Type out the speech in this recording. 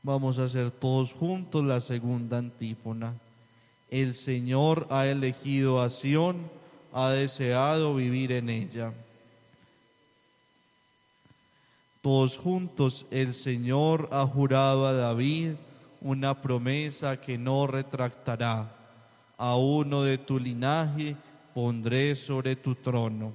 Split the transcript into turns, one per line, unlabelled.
Vamos a hacer todos juntos la segunda antífona. El Señor ha elegido a Sión, ha deseado vivir en ella. Todos juntos, el Señor ha jurado a David una promesa que no retractará. A uno de tu linaje pondré sobre tu trono.